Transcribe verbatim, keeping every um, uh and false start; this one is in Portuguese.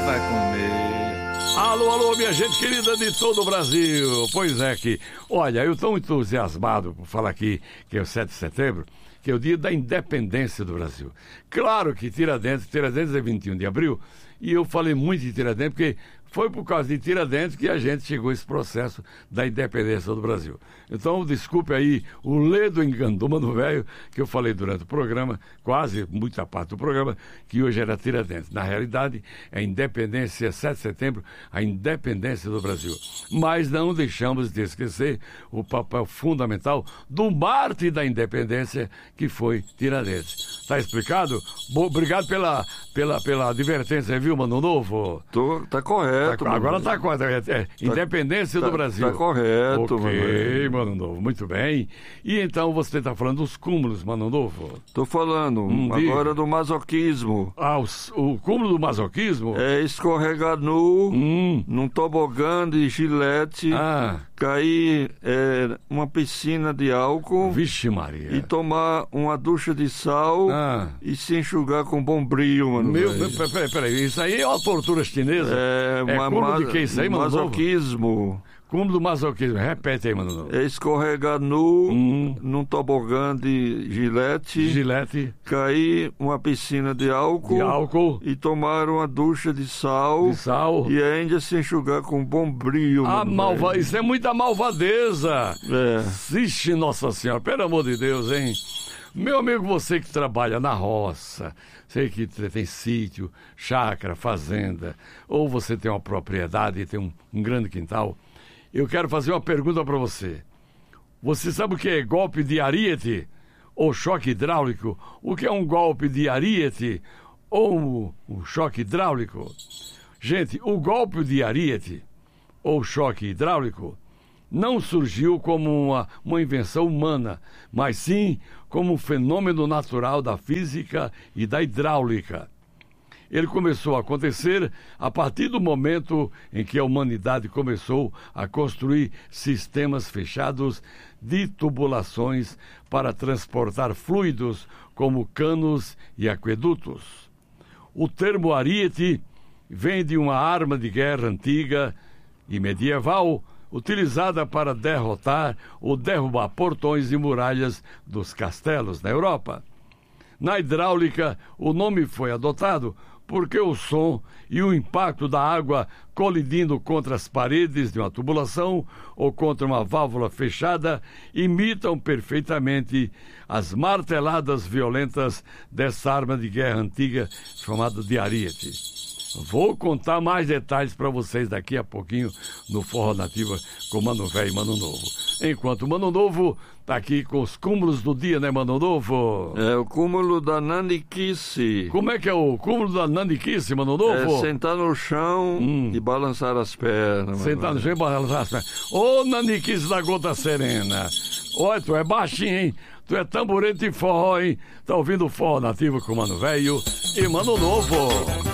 vai comer. Alô, alô, minha gente querida de todo o Brasil. Pois é que, olha, eu estou entusiasmado por falar aqui que é o sete de setembro, que é o dia da independência do Brasil. Claro que Tiradentes, Tiradentes é vinte e um de abril, e eu falei muito de Tiradentes porque foi por causa de Tiradentes que a gente chegou a esse processo da independência do Brasil. Então, desculpe aí o ledo engano do Mano Velho, que eu falei durante o programa, quase muita parte do programa, que hoje era Tiradentes. Na realidade, é a independência, sete de setembro, a independência do Brasil. Mas não deixamos de esquecer o papel fundamental do mártir da independência, que foi Tiradentes. Está explicado? Bo- obrigado pela, pela, pela advertência, viu, Mano Novo? Tô, tá correto. Tá, agora está correto. É, é, independência tá, do Brasil. Tá correto, Ok, Mano Novo, muito bem. E então você está falando dos cúmulos, Mano Novo? Tô falando Hum, agora diga. do masoquismo. Ah, o, o cúmulo do masoquismo? É escorregar nu Hum. num tobogã de gilete, Ah, cair é, uma piscina de álcool vixe Maria. e tomar uma ducha de sal Ah. e se enxugar com bombril, mano. Meu, velho. peraí, peraí, peraí, isso aí é uma tortura chinesa? É, uma, cúmulo de que isso aí, Mano Novo? masoquismo. Cúmulo do masoquismo, repete aí, Mano Novo. É escorregar nu Hum. num tobogã de gilete, Gilete cair uma piscina de álcool, de álcool, e tomar uma ducha de sal, de sal. e ainda se enxugar com bombril. A mano, malva... velho. Isso é muita malvadeza. É. Ixi, Nossa Senhora, pelo amor de Deus, hein? Meu amigo, você que trabalha na roça, sei que tem sítio, chácara, fazenda, ou você tem uma propriedade e tem um, um grande quintal, eu quero fazer uma pergunta para você. Você sabe o que é golpe de ariete ou choque hidráulico? O que é um golpe de ariete ou um, um choque hidráulico? Gente, o golpe de ariete ou choque hidráulico não surgiu como uma, uma invenção humana, mas sim como um fenômeno natural da física e da hidráulica. Ele começou a acontecer a partir do momento em que a humanidade começou a construir sistemas fechados de tubulações para transportar fluidos como canos e aquedutos. O termo ariete vem de uma arma de guerra antiga e medieval utilizada para derrotar ou derrubar portões e muralhas dos castelos na Europa. Na hidráulica, o nome foi adotado porque o som e o impacto da água colidindo contra as paredes de uma tubulação ou contra uma válvula fechada imitam perfeitamente as marteladas violentas dessa arma de guerra antiga chamada de ariete. Vou contar mais detalhes para vocês daqui a pouquinho no Forró Nativa com Mano Velho e Mano Novo. Enquanto o Mano Novo tá aqui com os cúmulos do dia, né, Mano Novo? É o cúmulo da naniquice. Como é que é o cúmulo da naniquice, Mano Novo? É sentar no chão Hum. e balançar as pernas. Sentar no mano. chão e balançar as pernas. Ô, naniquice da gota serena. Olha, tu é baixinho, hein? Tu é tamborete e forró, hein? Tá ouvindo o Forró Nativo com Mano Velho e Mano Novo.